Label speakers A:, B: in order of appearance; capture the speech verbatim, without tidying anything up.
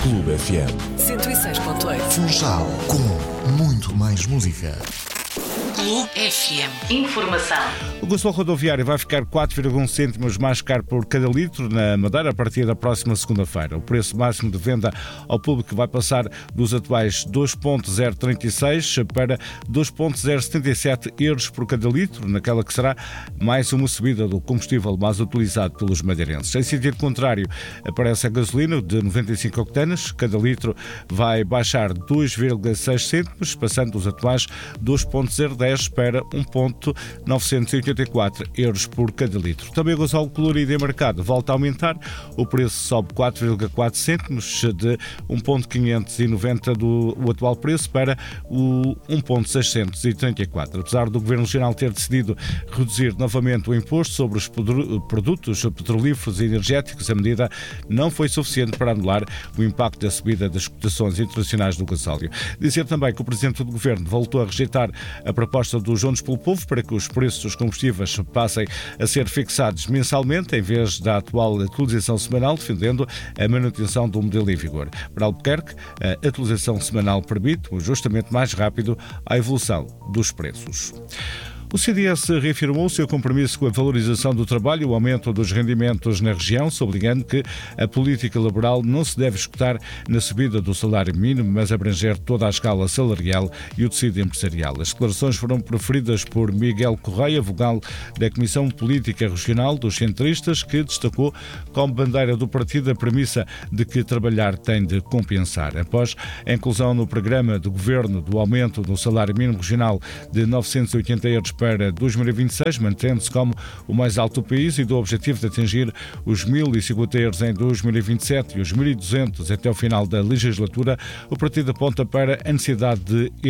A: Clube F M.
B: cento e seis ponto oito.
A: Funchal, com muito mais música.
B: Clube F M. Informação.
C: O gasóleo rodoviário vai ficar quatro vírgula um cêntimos mais caro por cada litro na Madeira a partir da próxima segunda-feira. O preço máximo de venda ao público vai passar dos atuais dois vírgula zero trinta e seis para dois vírgula zero setenta e sete euros por cada litro, naquela que será mais uma subida do combustível mais utilizado pelos madeirenses. Em sentido contrário, aparece a gasolina de noventa e cinco octanas. Cada litro vai baixar dois vírgula seis cêntimos, passando dos atuais dois vírgula zero dez para um vírgula novecentos e oitenta e quatro euros por cada litro. Também o gasóleo colorido em mercado volta a aumentar. O preço sobe quatro vírgula quatro cêntimos, de um vírgula quinhentos e noventa do o atual preço para o um vírgula seiscentos e trinta e quatro. Apesar do Governo Regional ter decidido reduzir novamente o imposto sobre os produtos petrolíferos e energéticos, a medida não foi suficiente para anular o impacto da subida das cotações internacionais do gasóleo. Dizer também que o Presidente do Governo voltou a rejeitar a proposta do Juntos pelo Povo para que os preços dos combustíveis passem a ser fixados mensalmente em vez da atual atualização semanal, defendendo a manutenção do modelo em vigor. Para Albuquerque, a atualização semanal permite um ajustamento mais rápido à evolução dos preços. O C D S reafirmou o seu compromisso com a valorização do trabalho e o aumento dos rendimentos na região, sublinhando que a política laboral não se deve escutar na subida do salário mínimo, mas abranger toda a escala salarial e o tecido empresarial. As declarações foram proferidas por Miguel Correia, vogal da Comissão Política Regional dos Centristas, que destacou como bandeira do partido a premissa de que trabalhar tem de compensar. Após a inclusão no programa do Governo do aumento do salário mínimo regional de novecentos e oitenta euros para dois mil e vinte e seis, mantendo-se como o mais alto do país e do objetivo de atingir os mil e cinquenta euros em dois mil e vinte e sete e os mil e duzentos até o final da legislatura, o partido aponta para a necessidade de